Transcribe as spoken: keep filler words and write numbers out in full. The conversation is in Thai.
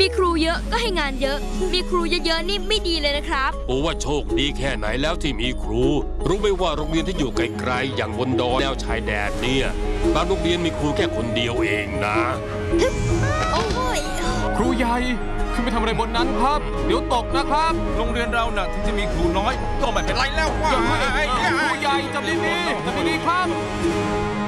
มีครูเยอะก็ให้งานเยอะมีครูเยอะๆนี่ไม่ดีเลยนะครับโอ้ว่าโชคดีแค่ไหนแล้วที่มีครูรู้ไหมว่าโรงเรียนที่อยู่ไกลๆอย่างบนดอยแนวชายแดนเนี่ยบางโรงเรียนมีครูแค่คนเดียวเองนะโอ้ยครูใหญ่ขึ้นไปทำอะไรบนนั้นครับเดี๋ยวตกนะครับโรงเรียนเราน่ะถึงจะมีครูน้อยก็ไม่เป็นไรแล้วว่าครูใหญ่จำดีๆจำดีๆครับ